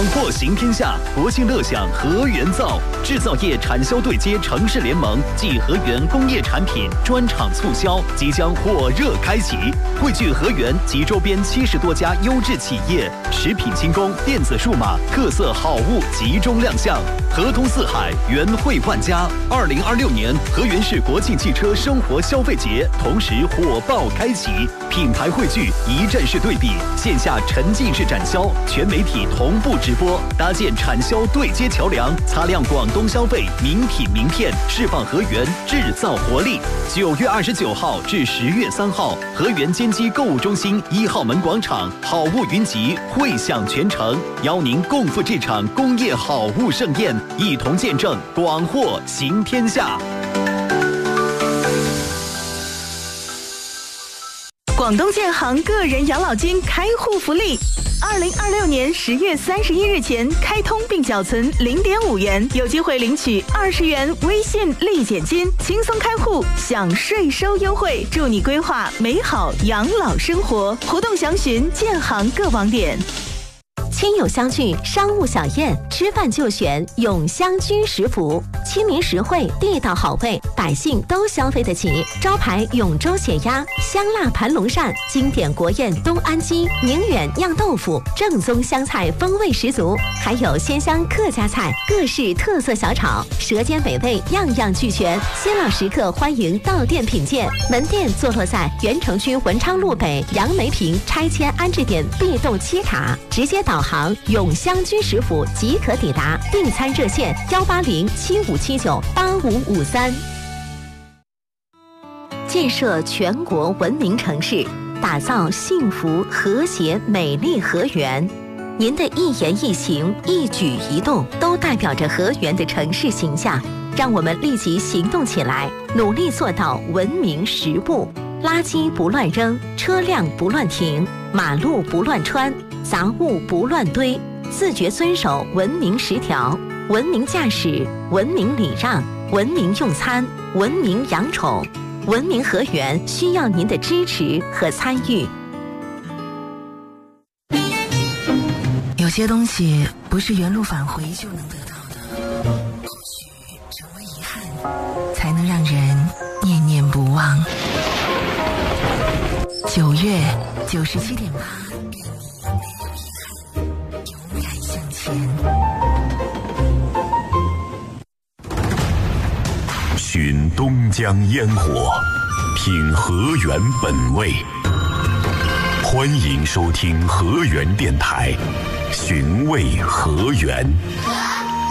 广货行天下，国庆乐享河源造，制造业产销对接城市联盟暨河源工业产品专场促销即将火热开启，汇聚河源及周边70多家优质企业，食品轻工、电子数码特色好物集中亮相，河通四海，源汇万家。2026年河源市国庆汽车生活消费节同时火爆开启，品牌汇聚，一站式对比，线下沉浸式展销，全媒体同步直播，搭建产销对接桥梁，擦亮广东消费名品名片，释放河源制造活力。9月29号至10月3号，河源坚基购物中心1号门广场，好物云集，汇享全城，邀您共赴这场工业好物盛宴，一同见证广货行天下。 广东建行个人养老金开户福利，2026年10月31日前开通并缴存0.5元，有机会领取20元微信立减金，轻松开户享税收优惠，祝你规划美好养老生活。活动详询建行各网点。 亲友相聚，商务小宴，吃饭就选永香居食府，亲民实惠，地道好味，百姓都消费得起。招牌永州血鸭、香辣盘龙鳝，经典国宴东安鸡、宁远酿豆腐，正宗湘菜风味十足，还有鲜香客家菜，各式特色小炒，舌尖美味样样俱全。新老食客欢迎到店品鉴，门店坐落在原城区文昌路北杨梅坪拆迁安置点 B 栋7卡，直接导航永香居食府即可抵达，订餐热线18075798553。建设全国文明城市，打造幸福和谐美丽河源。您的一言一行、一举一动都代表着河源的城市形象。让我们立即行动起来，努力做到文明实步。垃圾不乱扔，车辆不乱停，马路不乱穿，杂物不乱堆，自觉遵守文明10条：文明驾驶，文明礼让，文明用餐，文明养宠。文明河源需要您的支持和参与。 有些东西不是原路返回就能得到的，或许成为遗憾，才能让人念念不忘。9月97.8，给你没有遗憾，勇敢向前。 寻东江烟火，品河源本味。欢迎收听河源电台，寻味河源。